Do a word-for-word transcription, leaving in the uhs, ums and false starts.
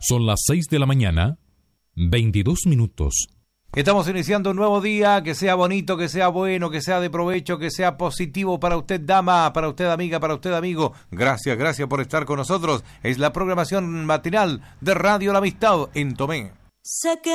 Son las seis de la mañana, veintidós minutos. Estamos iniciando un nuevo día, que sea bonito, que sea bueno, que sea de provecho, que sea positivo para usted, dama, para usted, amiga, para usted, amigo. Gracias, gracias por estar con nosotros. Es la programación matinal de Radio La Amistad en Tomé. Sé que